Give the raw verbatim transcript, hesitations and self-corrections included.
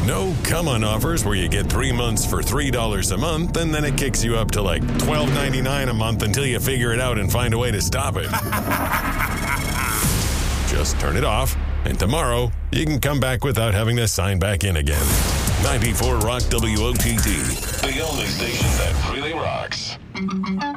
No come-on offers where you get three months for three dollars a month and then it kicks you up to like twelve ninety-nine a month until you figure it out and find a way to stop it. Just turn it off, and tomorrow you can come back without having to sign back in again. ninety-four Rock W O T D, the only station that really rocks.